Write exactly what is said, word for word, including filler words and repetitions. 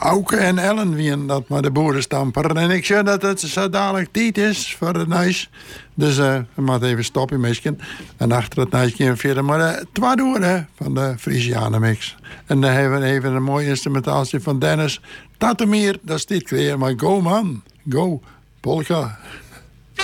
Auke en Ellen wien dat maar de boerenstamper. En ik zeg dat het zo dadelijk tijd is voor het nuis. Dus uh, we moeten even stoppen misschien. En achter het nuis gaan we verder. Maar uh, twee door hè, van de Frisianen mix. En dan hebben we even een mooi instrumentatie van Dennis Tatemeer. Dat is dit keer, maar go man, go, polka.